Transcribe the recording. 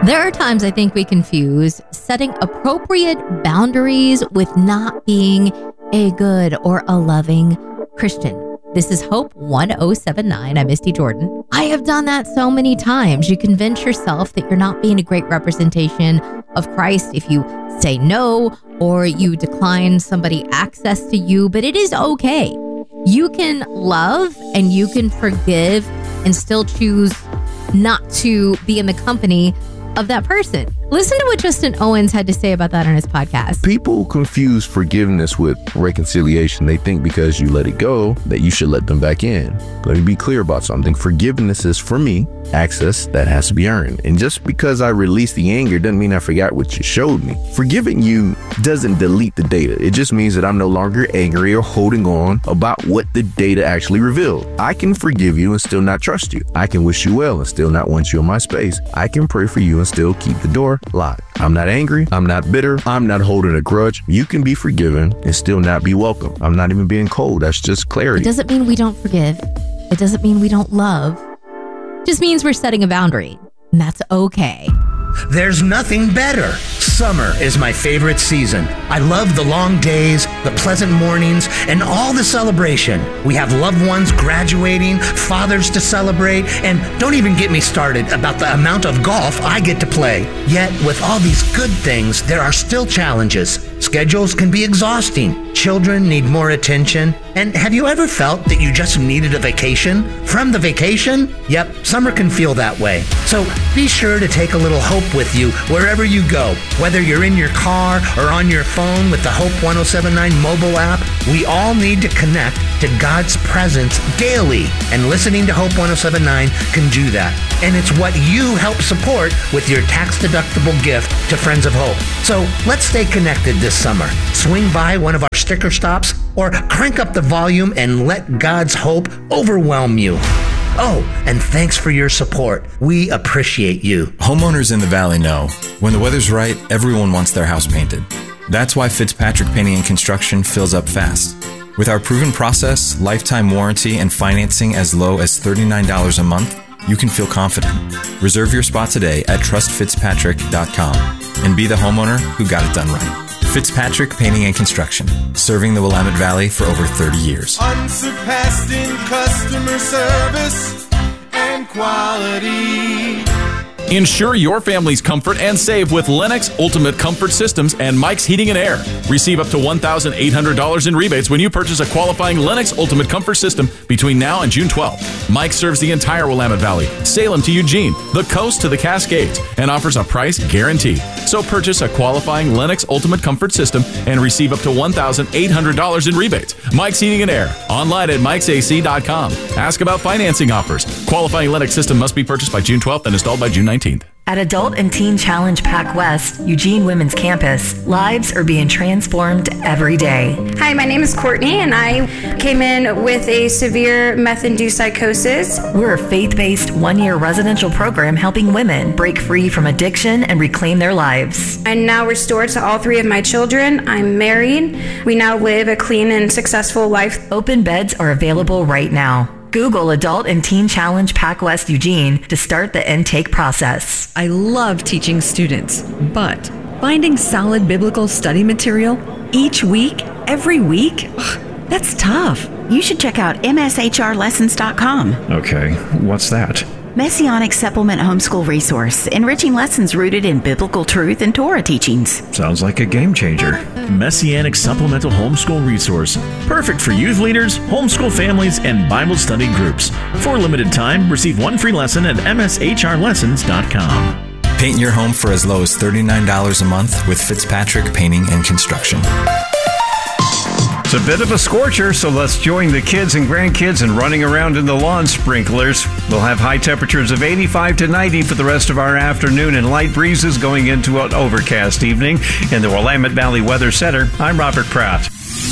There are times I think we confuse setting appropriate boundaries with not being a good or a loving Christian. This is Hope 1079. I'm Misty Jordan. I have done that so many times. You convince yourself that you're not being a great representation of Christ if you say no or you decline somebody access to you, but it is okay. You can love and you can forgive and still choose not to be in the company of that person. Listen to what Justin Owens had to say about that on his podcast. People confuse forgiveness with reconciliation. They think because you let it go that you should let them back in. Let me be clear about something. Forgiveness is, for me, access that has to be earned. And just because I release the anger doesn't mean I forgot what you showed me. Forgiving you doesn't delete the data. It just means that I'm no longer angry or holding on about what the data actually revealed. I can forgive you and still not trust you. I can wish you well and still not want you in my space. I can pray for you and still keep the door locked. I'm not angry. I'm not bitter. I'm not holding a grudge. You can be forgiven and still not be welcome. I'm not even being cold. That's just clarity. It doesn't mean we don't forgive. It doesn't mean we don't love. It just means we're setting a boundary. And that's okay. There's nothing better. Summer is my favorite season. I love the long days, the pleasant mornings, and all the celebration. We have loved ones graduating, fathers to celebrate, and don't even get me started about the amount of golf I get to play. Yet, with all these good things, there are still challenges. Schedules can be exhausting. Children need more attention. And have you ever felt that you just needed a vacation from the vacation? Yep, summer can feel that way. So be sure to take a little hope with you wherever you go. Whether you're in your car or on your phone with the Hope 1079 mobile app, we all need to connect to God's presence daily. And listening to Hope 1079 can do that. And it's what you help support with your tax-deductible gift to Friends of Hope. So let's stay connected this summer. Swing by one of our sticker stops or crank up the volume and let God's hope overwhelm you. Oh, and thanks for your support. We appreciate you. Homeowners in the Valley know when the weather's right, everyone wants their house painted. That's why Fitzpatrick Painting and Construction fills up fast. With our proven process, lifetime warranty, and financing as low as $39 a month, you can feel confident. Reserve your spot today at trustfitzpatrick.com and be the homeowner who got it done right. Fitzpatrick Painting and Construction, serving the Willamette Valley for over 30 years. Unsurpassed in customer service and quality. Ensure your family's comfort and save with Lennox Ultimate Comfort Systems and Mike's Heating and Air. Receive up to $1,800 in rebates when you purchase a qualifying Lennox Ultimate Comfort System between now and June 12th. Mike serves the entire Willamette Valley, Salem to Eugene, the coast to the Cascades, and offers a price guarantee. So purchase a qualifying Lennox Ultimate Comfort System and receive up to $1,800 in rebates. Mike's Heating and Air, online at mikesac.com. Ask about financing offers. Qualifying Lennox system must be purchased by June 12th and installed by June 19th. At Adult and Teen Challenge Pac West, Eugene Women's Campus, lives are being transformed every day. Hi, my name is Courtney, and I came in with a severe meth-induced psychosis. We're a faith-based one-year residential program helping women break free from addiction and reclaim their lives. I'm now restored to all three of my children. I'm married. We now live a clean and successful life. Open beds are available right now. Google Adult and Teen Challenge Pac West Eugene to start the intake process. I love teaching students, but finding solid biblical study material each week, every week, that's tough. You should check out mshrlessons.com. Okay, what's that? Messianic Supplement Homeschool Resource, enriching lessons rooted in biblical truth and Torah teachings. Sounds like a game changer. Messianic Supplemental Homeschool Resource. Perfect for youth leaders, homeschool families, and Bible study groups. For a limited time, receive one free lesson at mshrlessons.com. Paint your home for as low as $39 a month with Fitzpatrick Painting and Construction. It's a bit of a scorcher, so let's join the kids and grandkids in running around in the lawn sprinklers. We'll have high temperatures of 85 to 90 for the rest of our afternoon and light breezes going into an overcast evening. In the Willamette Valley Weather Center, I'm Robert Pratt.